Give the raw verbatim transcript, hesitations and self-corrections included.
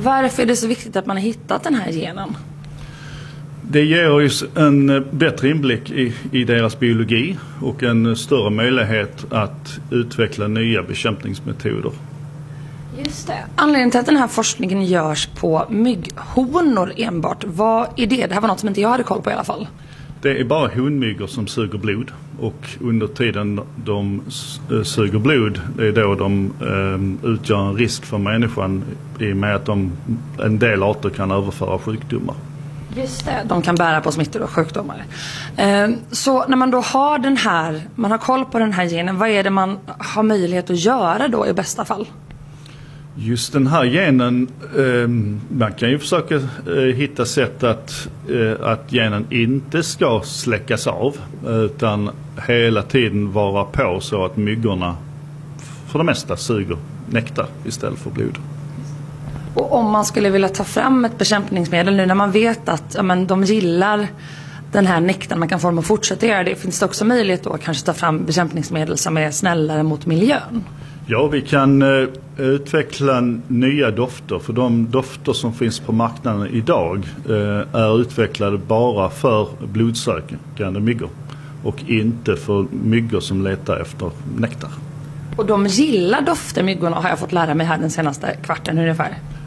Varför är det så viktigt att man har hittat den här genen? Det ger oss en bättre inblick i, i deras biologi och en större möjlighet att utveckla nya bekämpningsmetoder. Just det. Anledningen till att den här forskningen görs på mygghonor enbart, vad är det? Det här var något som inte jag hade koll på i alla fall. Det är bara honmyggor som suger blod, och under tiden de suger blod, det är då de eh, utgör en risk för människan i och med att de, en del arter kan överföra sjukdomar. Just det, de kan bära på smittor och sjukdomar. Eh, så när man då har den här, man har koll på den här genen, vad är det man har möjlighet att göra då i bästa fall? Just den här genen, eh, man kan ju försöka eh, hitta sätt att, eh, att genen inte ska släckas av, utan hela tiden vara på så att myggorna för det mesta suger nektar istället för blod. Och om man skulle vilja ta fram ett bekämpningsmedel nu när man vet att ja, men de gillar den här nektarn, man kan få dem att fortsätta göra det, finns det också möjlighet då att kanske ta fram bekämpningsmedel som är snällare mot miljön? Ja, vi kan eh, utveckla nya dofter, för de dofter som finns på marknaden idag eh, är utvecklade bara för blodsökande myggor och inte för myggor som letar efter nektar. Och de gillar dofter, myggorna, har jag fått lära mig här den senaste kvarten ungefär.